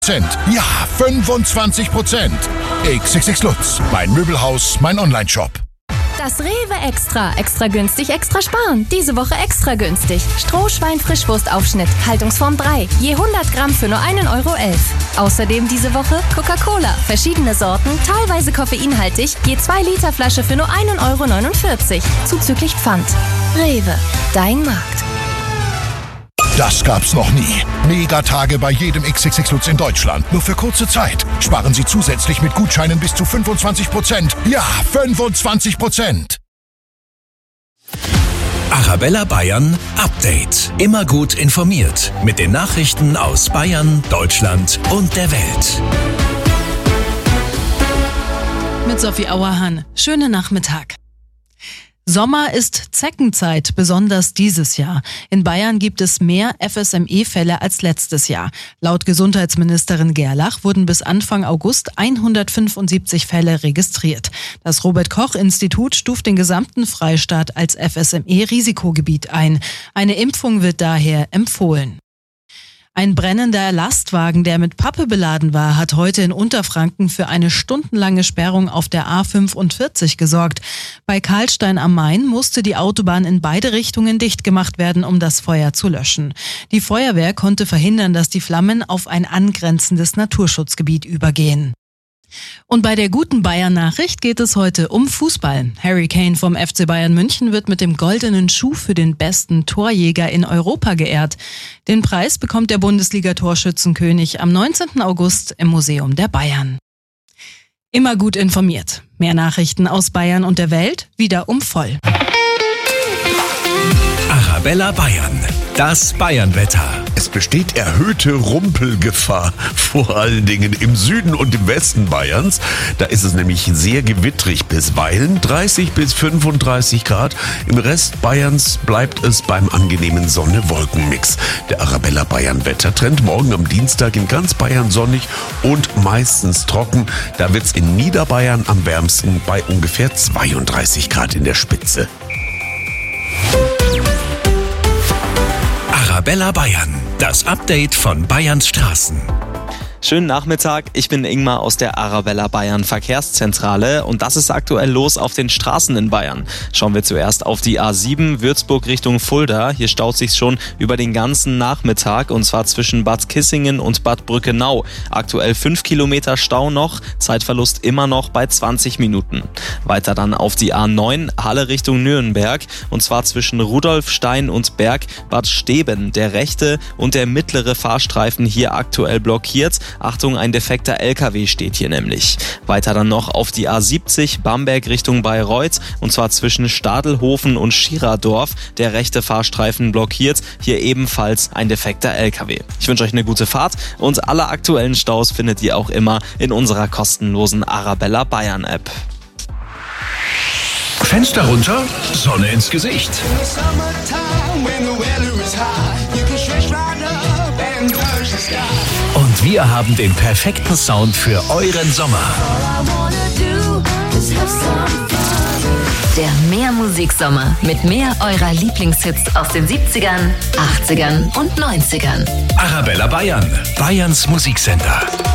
Ja, 25%. XXX Lutz, mein Möbelhaus, mein Onlineshop. Das Rewe Extra. Extra günstig, extra sparen. Diese Woche extra günstig. Strohschwein-Frischwurstaufschnitt, Haltungsform 3. Je 100 Gramm für nur 1,11 Euro. Außerdem diese Woche Coca-Cola. Verschiedene Sorten, teilweise koffeinhaltig. Je 2 Liter Flasche für nur 1,49 Euro. Zuzüglich Pfand. Rewe, dein Markt. Das gab's noch nie. Megatage bei jedem XXX Lutz in Deutschland. Nur für kurze Zeit. Sparen Sie zusätzlich mit Gutscheinen bis zu 25%. Ja, 25%. Arabella Bayern Update. Immer gut informiert mit den Nachrichten aus Bayern, Deutschland und der Welt. Mit Sophie Auerhahn. Schönen Nachmittag. Sommer ist Zeckenzeit, besonders dieses Jahr. In Bayern gibt es mehr FSME-Fälle als letztes Jahr. Laut Gesundheitsministerin Gerlach wurden bis Anfang August 175 Fälle registriert. Das Robert-Koch-Institut stuft den gesamten Freistaat als FSME-Risikogebiet ein. Eine Impfung wird daher empfohlen. Ein brennender Lastwagen, der mit Pappe beladen war, hat heute in Unterfranken für eine stundenlange Sperrung auf der A45 gesorgt. Bei Karlstein am Main musste die Autobahn in beide Richtungen dicht gemacht werden, um das Feuer zu löschen. Die Feuerwehr konnte verhindern, dass die Flammen auf ein angrenzendes Naturschutzgebiet übergehen. Und bei der guten Bayern-Nachricht geht es heute um Fußball. Harry Kane vom FC Bayern München wird mit dem goldenen Schuh für den besten Torjäger in Europa geehrt. Den Preis bekommt der Bundesliga-Torschützenkönig am 19. August im Museum der Bayern. Immer gut informiert. Mehr Nachrichten aus Bayern und der Welt wieder um voll. Arabella Bayern. Das Bayernwetter. Es besteht erhöhte Rumpelgefahr, vor allen Dingen im Süden und im Westen Bayerns. Da ist es nämlich sehr gewittrig bisweilen, 30 bis 35 Grad. Im Rest Bayerns bleibt es beim angenehmen Sonne-Wolken-Mix. Der Arabella Bayern Wettertrend morgen am Dienstag in ganz Bayern sonnig und meistens trocken. Da wird's in Niederbayern am wärmsten bei ungefähr 32 Grad in der Spitze. Arabella Bayern, das Update von Bayerns Straßen. Schönen Nachmittag, ich bin Ingmar aus der Arabella Bayern Verkehrszentrale und das ist aktuell los auf den Straßen in Bayern. Schauen wir zuerst auf die A7 Würzburg Richtung Fulda. Hier staut sich schon über den ganzen Nachmittag und zwar zwischen Bad Kissingen und Bad Brückenau. Aktuell 5 Kilometer Stau noch, Zeitverlust immer noch bei 20 Minuten. Weiter dann auf die A9 Halle Richtung Nürnberg und zwar zwischen Rudolfstein und Berg Bad Steben. Der rechte und der mittlere Fahrstreifen hier aktuell blockiert. Achtung, ein defekter LKW steht hier nämlich. Weiter dann noch auf die A70 Bamberg Richtung Bayreuth und zwar zwischen Stadelhofen und Schieradorf. Der rechte Fahrstreifen blockiert, hier ebenfalls ein defekter LKW. Ich wünsche euch eine gute Fahrt und alle aktuellen Staus findet ihr auch immer in unserer kostenlosen Arabella Bayern App. Fenster runter, Sonne ins Gesicht. Und wir haben den perfekten Sound für euren Sommer. Der Mehr-Musik-Sommer mit mehr eurer Lieblingshits aus den 70ern, 80ern und 90ern. Arabella Bayern, Bayerns Musiksender.